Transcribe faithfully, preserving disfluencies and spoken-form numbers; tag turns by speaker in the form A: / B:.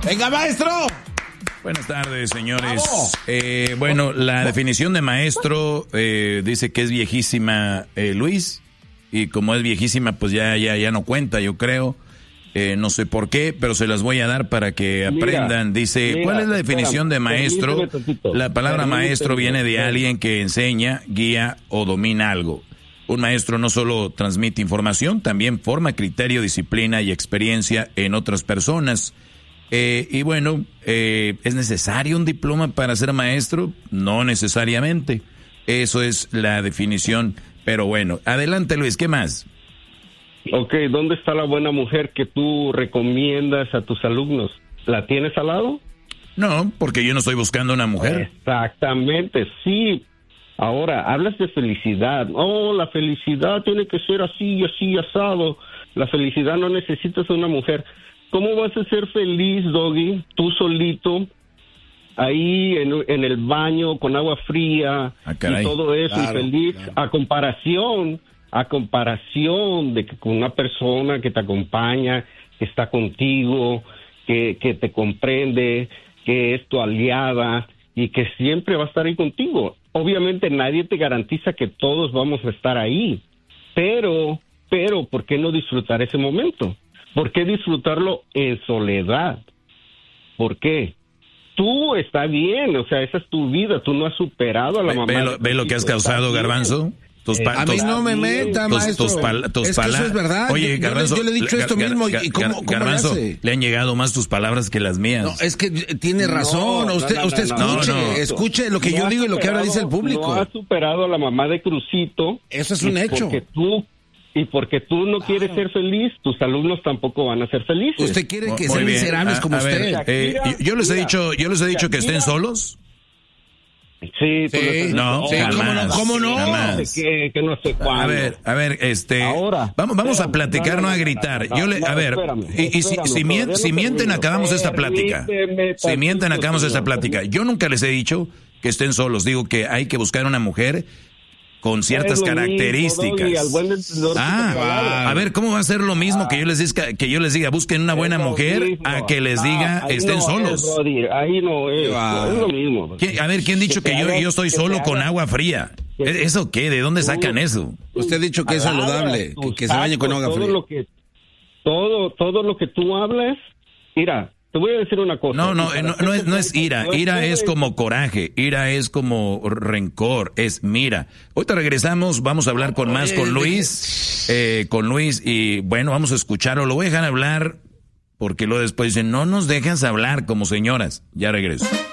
A: Venga, maestro.
B: Buenas tardes, señores. Eh, bueno, la definición de maestro eh, dice que es viejísima, eh, Luis, y como es viejísima, pues ya, ya, ya no cuenta, yo creo. Eh, no sé por qué, pero se las voy a dar para que aprendan. Mira, Dice, mira, ¿cuál es la definición espérame, de maestro? La palabra maestro viene de alguien que enseña, guía o domina algo. Un maestro no solo transmite información, también forma criterio, disciplina y experiencia en otras personas. Eh, y bueno, eh, ¿es necesario un diploma para ser maestro? No necesariamente. Eso es la definición. Pero bueno, adelante, Luis, ¿qué más?
C: Ok, ¿dónde está la buena mujer que tú recomiendas a tus alumnos? ¿La tienes al lado?
B: No, porque yo no estoy buscando una mujer.
C: Exactamente, sí. Ahora, hablas de felicidad. Oh, la felicidad tiene que ser así, así, asado. La felicidad no necesitas una mujer. ¿Cómo vas a ser feliz, Doggy, tú solito, ahí en, en el baño con agua fría
B: ah,
C: y todo eso, claro, y feliz, claro. a comparación, a comparación de que con una persona que te acompaña, que está contigo, que, que te comprende, que es tu aliada y que siempre va a estar ahí contigo? Obviamente nadie te garantiza que todos vamos a estar ahí, pero, pero, ¿por qué no disfrutar ese momento? ¿Por qué disfrutarlo en soledad? ¿Por qué? Tú está bien, o sea, esa es tu vida, tú no has superado a la
B: ve,
C: mamá.
B: Ve lo, ve lo que has causado, Garbanzo. Tus
A: a mí no me meta, tus, maestro.
B: Tus pal, tus
A: es que eso es verdad.
B: Oye,
A: yo,
B: Garbanzo,
A: yo, le, yo le he dicho esto gar, mismo gar, y ¿cómo, cómo
B: Garbanzo,
A: le hace?
B: Le han llegado más tus palabras que las mías.
A: No, es que tiene razón. No, usted, no, no, usted
C: no,
A: escuche,
C: no, no.
A: escuche lo que no yo digo superado, y lo que ahora dice el público.
C: No has superado a la mamá de Crucito.
A: Eso es un hecho.
C: Porque tú Y porque tú no quieres ser feliz, tus alumnos tampoco van a ser felices.
A: Usted quiere que sean miserables
B: a,
A: como
B: a
A: usted.
B: Ver, eh, yo les he dicho, yo les he dicho que estén solos.
C: Sí,
B: sí, no,
A: sí,
B: jamás,
A: ¿cómo no? ¿Cómo no?
C: Jamás. Que, que no sé cuándo.
B: A ver, a ver, este,
C: Ahora,
B: vamos, vamos
C: espérame,
B: a platicar, no, no, no a gritar. No, Yo le, a ver, espérame, y, y si, si, mien, si mienten, acabamos esta plática. Si mienten, acabamos esta plática. Yo nunca les he dicho que estén solos. Digo que hay que buscar una mujer con ciertas características.
C: Mismo,
B: ah, a ver, ¿cómo va a ser lo mismo ah, que yo les diga que yo les diga busquen una buena mujer mismo. a que les diga ah, estén
C: no
B: solos?
C: Es, Brody, ahí no es, ah. es lo mismo.
B: A ver, ¿quién ha dicho que, que yo, haga, yo estoy solo con agua fría? Que, ¿Eso qué? ¿De dónde sacan tú, eso?
A: Usted ha dicho que es saludable, que, que se bañe con agua fría.
C: Todo lo que, todo, todo lo que tú hablas, mira, te voy a decir una cosa.
B: No, no, no, no, es, no es ira. Ira es como coraje. Ira es como rencor. Es mira. Ahorita regresamos. Vamos a hablar con más con Luis. Eh, con Luis. Y bueno, vamos a escucharlo. Lo voy a dejar hablar porque luego después dicen, no nos dejas hablar como señoras. Ya regreso.